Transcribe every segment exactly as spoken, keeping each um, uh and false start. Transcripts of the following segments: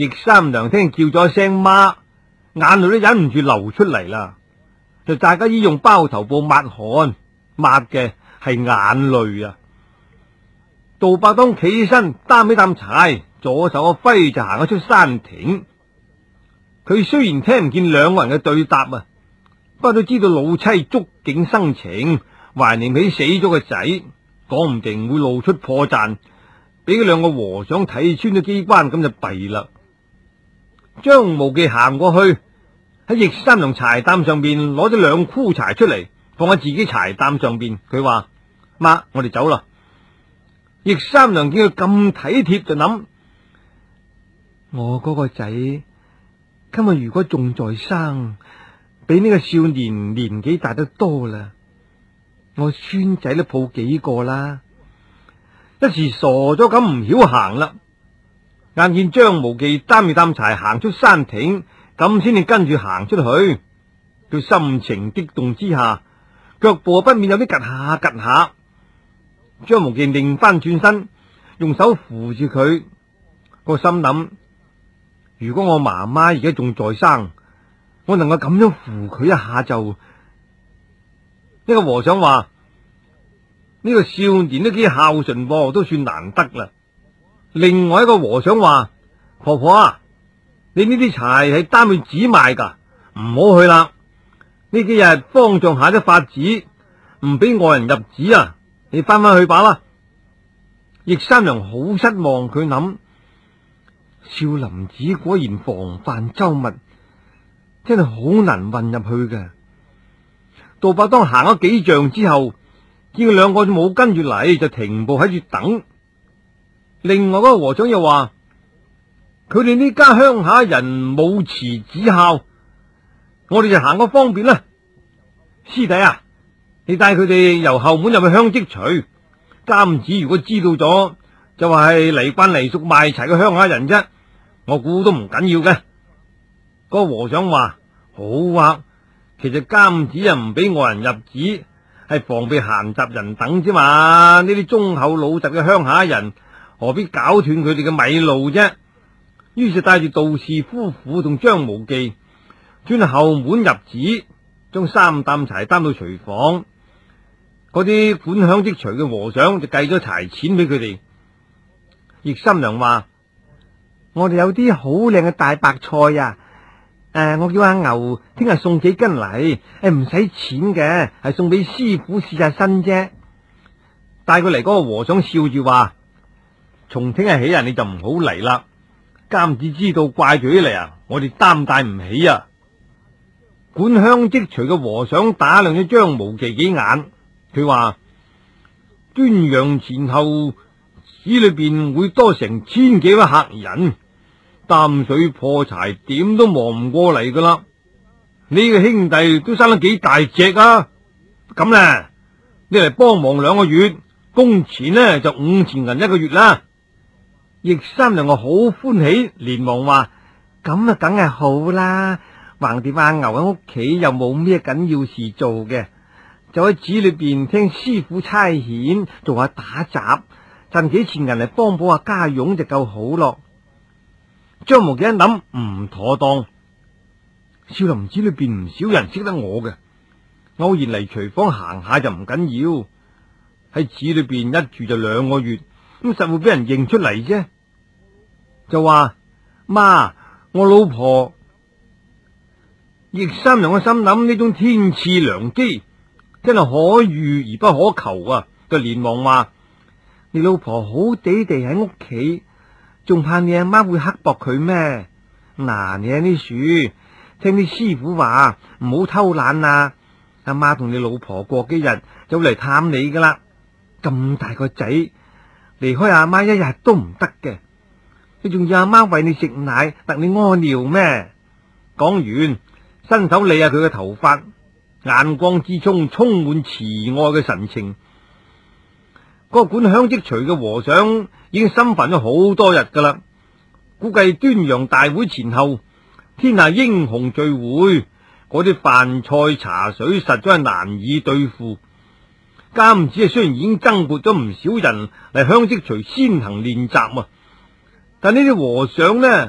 易三娘聽叫咗一聲媽，眼淚都忍唔住流出嚟啦，就大家依用包頭布抹汗，抹嘅係眼淚啊！杜伯當企起身擔起擔柴，左手一揮就行咗出山亭。佢雖然聽唔見兩個人嘅對答啊，不過都知道老妻觸景生情，懷念起死咗個仔，講唔定會露出破綻，俾佢兩個和尚睇穿咗機關，咁就弊啦。張無忌行過去，喺易三娘柴擔上邊攞咗兩箍柴出嚟，放喺自己柴擔上邊。佢話：媽，我哋走啦。易三娘見佢咁體貼，就諗：我嗰個仔今日如果仲在生，比呢個少年年紀大得多啦。我孫仔都抱幾個啦，一時傻咗咁唔曉行啦。眼見張無忌擔住擔柴行出山亭，咁先至跟住行出去。佢心情激動之下，腳步不免有啲趷下趷下。張無忌擰翻轉身，用手扶住佢，個心諗：如果我媽媽而家仲在生，我能夠咁樣扶佢一下就。呢、這個和尚話：呢、這個少年都幾孝順噃，都算難得啦。另外一個和尚話：婆婆啊，你呢啲柴係擔去寺賣噶，唔好去啦。呢幾日方丈下咗法旨，唔俾外人入寺啊，你翻返去吧啦。易三娘好失望，佢諗：少林寺果然防範周密，真係好難混入去嘅。杜伯當行咗幾丈之後，見佢兩個都冇跟住嚟，就停步喺度等。另外嗰個和尚又話：佢哋呢家鄉下人冇持子孝，我哋就行個方便啦。師弟啊，你帶佢哋由後門入去香積廚，監子如果知道咗，就話係嚟慣嚟熟賣柴嘅鄉下人啫，我估都唔緊要嘅。嗰個和尚話：好啊，其實監子啊唔俾外人入寺，係防備閒雜人等啫嘛。呢啲忠厚老實嘅鄉下人，何必搞斷佢哋嘅米路啫？於是帶住杜氏夫婦同張無忌轉後門入寺，將三擔柴擔到廚房。嗰啲管香積廚嘅和尚就計咗柴錢俾佢哋。易三娘話：我哋有啲好靚嘅大白菜啊！誒、呃，我叫阿牛聽日送幾斤嚟，誒唔使錢嘅，係送俾師傅試下身啫。帶佢嚟嗰個和尚笑住話：從聽日起啊，你就唔好嚟啦。監子知道怪罪起嚟啊，我哋擔帶唔起啊。管香積廚嘅和尚打量咗張無忌幾眼，佢話：端陽前後寺裏邊會多成千幾位客人，擔水破柴點都忙唔過嚟噶啦。呢個兄弟都生得幾大隻啊！咁咧，你嚟幫忙兩個月，工錢呢就五錢銀一個月啦。易三娘我好歡喜，連忙話：咁啊，梗係好啦。橫掂阿牛喺屋企又冇咩緊要事做嘅，就喺寺裏邊聽師傅差遣，做下打雜，賺幾錢銀嚟幫補下家用就夠好咯。張無忌一諗唔妥當，少林寺裏邊唔少人識得我嘅，偶然嚟廚房行下就唔緊要，喺寺裏邊一住就兩個月，咁實會俾人認出嚟啫。就話：媽，我老婆。易三娘嘅心諗，呢種天賜良機真係可遇而不可求啊！就連忙話：你老婆好地地喺屋企，仲怕你阿媽會刻薄佢咩？嗱，你喺呢樹聽啲師傅話，唔好偷懶啊！阿媽同你老婆過幾日就會嚟探你噶啦。咁大個仔離開阿媽一日都唔得嘅，你仲要阿媽餵你食奶，等你屙尿咩？講完，伸手理下佢嘅頭髮，眼光之中充滿慈愛嘅神情。嗰個管香積廚嘅和尚已經心煩咗好多日噶啦，估計端陽大會前後，天下英雄聚會，嗰啲飯菜茶水實在係難以對付。監子啊，雖然已經增撥咗唔少人嚟香積廚先行練習啊，但呢啲和尚呢，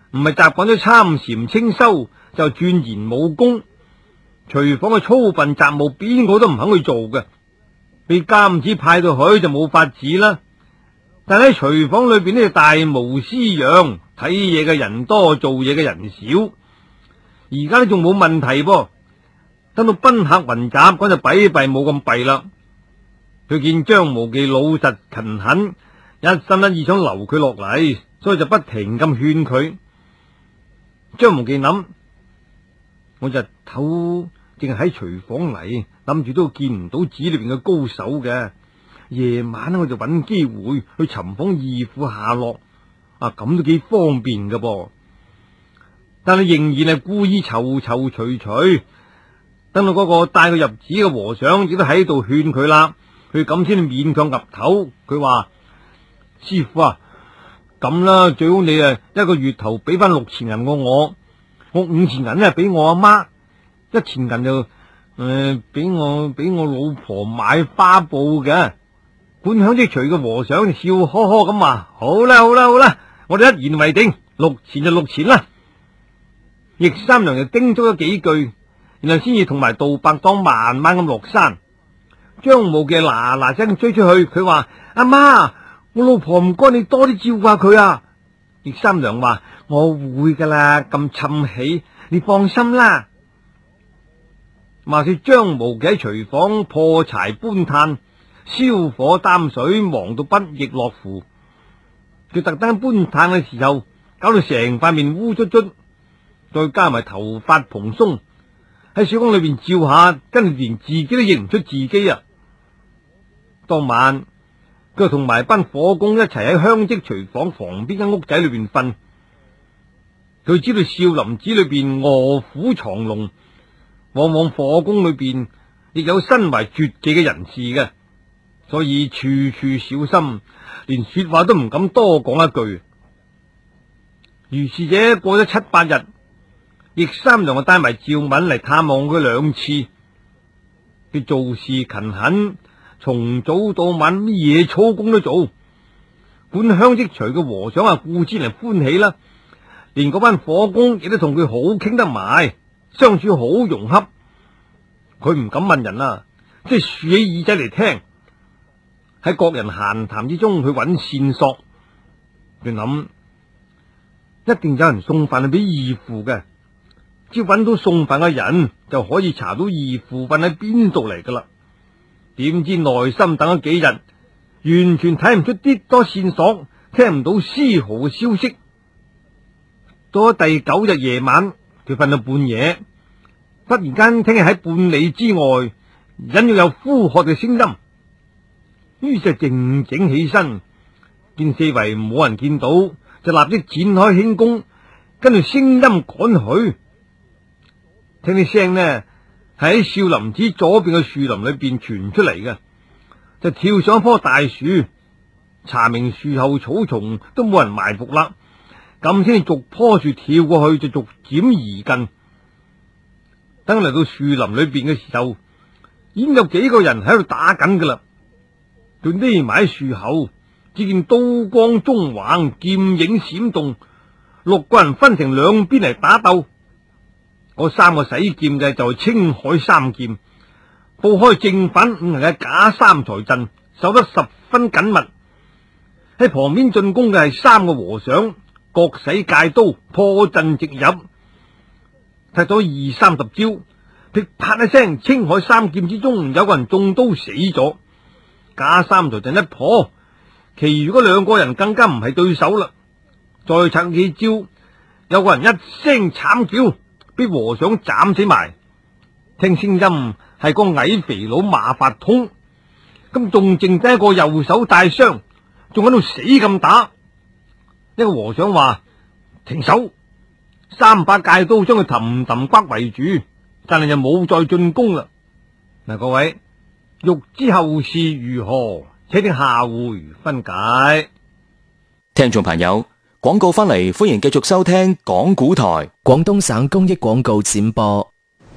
唔係習慣咗參禪清修，就鑽研武功。廚房嘅粗笨雜務，邊個都唔肯去做嘅。被監子派到去就冇法子啦。但喺廚房裏邊呢，大模斯樣，睇嘢嘅人多，做嘢嘅人少。而家呢仲冇問題噃，等到賓客雲集，咁就弊弊冇咁弊啦。佢見張無忌老實勤懇，一心一意想留佢落嚟，所以就不停咁勸佢。張無忌諗，我日頭淨係喺廚房嚟，諗住都見唔到寺裏邊嘅高手嘅。夜晚我就揾機會去尋訪義父下落，啊咁都幾方便㗎噃。但係仍然係故意躊躊隨隨，等到嗰個帶佢入寺嘅和尚亦都喺度勸佢啦，佢咁先勉強岌頭。佢話：師父啊，咁啦，最好你啊一個月頭俾翻六錢銀我，我我五錢銀咧俾我阿媽，一錢銀就誒俾我俾我老婆買花布嘅。管響即隨嘅和尚就笑呵呵咁話：好啦好啦好啦，我哋一言為定，六錢就六錢啦。易三娘就叮囑咗幾句，然後先至同埋杜伯當慢慢咁落山。張無忌嗱嗱聲追出去，佢話：阿媽，我老婆唔該你多啲照顧下佢啊。易三娘話：我會噶啦，咁氹起，你放心啦。話說張無忌喺廚房破柴搬炭，燒火擔水，忙到不亦樂乎。佢特登搬炭嘅時候，搞到成塊面烏卒卒，再加埋頭髮蓬鬆，喺小光裏邊照下，跟住連自己都認唔出自己啊！當晚佢同埋班火工一齊喺香積廚房旁邊間屋仔裏邊瞓。佢知道少林寺裏邊臥虎藏龍，往往火工裏邊亦有身懷絕技嘅人士嘅，所以處處小心，連說話都唔敢多講一句。如是者過咗七八日，易三娘就帶埋趙敏嚟探望佢兩次。佢做事勤懇，從早到晚乜嘢粗工都做。管香積廚嘅和尚啊，固之嚟歡喜啦，連嗰班火工亦都同佢好傾得埋，相處好融洽。佢唔敢問人啊，即係豎起耳仔嚟聽，喺各人閒談之中去揾線索。佢諗，一定有人送飯去俾義父嘅，只要揾到送飯嘅人，就可以查到義父瞓喺邊度嚟噶啦。點知耐心等咗幾日，完全睇唔出啲多線索，聽唔到絲毫嘅消息。到咗第九日夜晚，佢瞓到半夜，忽然間聽見喺半里之外隱約有呼喝嘅聲音，於是靜靜起身，見四圍冇人見到，就立即展開輕功，跟住聲音趕去。聽啲聲呢係喺少林寺左邊嘅樹林裏邊傳出嚟嘅，就跳上一棵大樹，查明樹後草叢都冇人埋伏啦，咁先至逐棵樹跳過去，就逐漸移近。等嚟到樹林裏邊嘅時候，已經有幾個人喺度打緊噶啦。佢匿埋喺樹後，只見刀光縱橫，劍影閃動，六個人分成兩邊嚟打鬥。嗰三個使劍嘅就係青海三劍，布開正反五人嘅假三才陣，守得十分緊密。喺旁邊進攻嘅係三個和尚，各使戒刀，破陣直入，踢咗二三十招，噼啪一聲，青海三劍之中有個人中刀死咗。假三才陣一破，其餘嗰兩個人更加唔係對手啦。再拆幾招，有個人一聲慘叫，俾和尚斬死埋。聽聲音係個矮肥佬馬法通，咁仲剩低一個右手帶傷，仲喺度死咁打。一個和尚話：停手！三把戒刀將佢氹氹骨圍住，但係就冇再進攻啦。嗱，各位欲知後事如何，且聽下回分解。 聽眾朋友，廣告翻嚟，歡迎繼續收聽講古台廣東省公益廣告展播。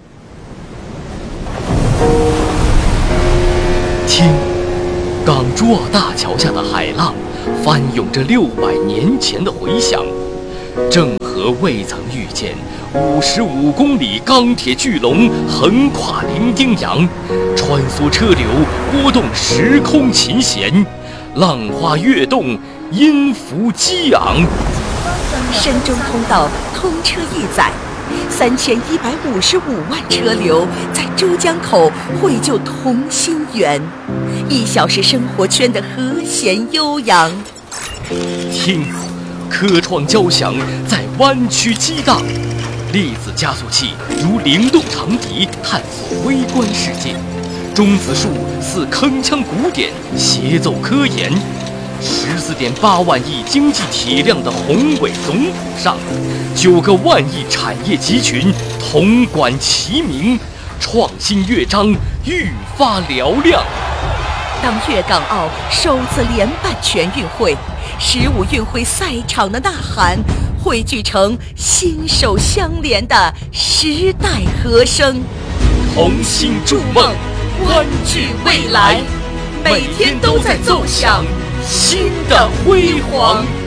天，港珠澳大橋下的海浪翻湧着六百年前的回響，鄭和何未曾遇见五十五公里钢铁巨龙横跨伶仃洋，穿梭车流，拨动时空琴弦，浪花跃动，音符激昂。 深中通道通车一载，三千一百五十五万车流在珠江口汇就同心圆，一小时生活圈的和弦悠扬。 听，科创交响在湾区激荡，粒子加速器如灵动长笛探索微观世界，中子数似铿锵鼓点协奏科研。十四点八万亿经济体量的宏伟总谱上，九个万亿产业集群铜管齐鸣，创新乐章愈发嘹亮。 当粤港澳首次联办全运会，十五运会赛场的呐喊汇聚成心手相连的时代和声， 同心筑梦， 湾聚未来，每天都在奏响新的辉煌。